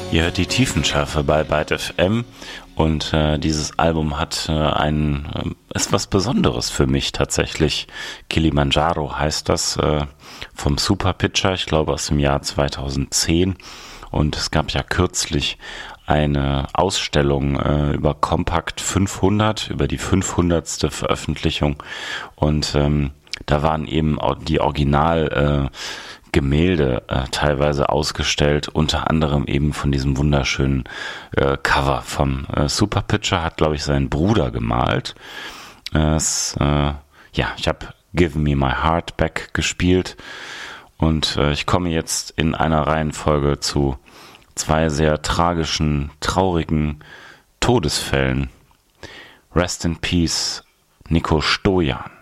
Ihr hört die Tiefenschärfe bei Byte FM und dieses Album hat ist was Besonderes für mich tatsächlich. Kilimanjaro heißt das, vom Superpitcher, ich glaube aus dem Jahr 2010, und es gab ja kürzlich eine Ausstellung über Compact 500, über die 500. Veröffentlichung, und da waren eben auch die Original Gemälde teilweise ausgestellt, unter anderem eben von diesem wunderschönen Cover vom Superpitcher, hat, glaube ich, sein Bruder gemalt. Ich habe Give Me My Heart Back gespielt, und ich komme jetzt in einer Reihenfolge zu zwei sehr tragischen, traurigen Todesfällen. Rest in Peace, Nico Stojan.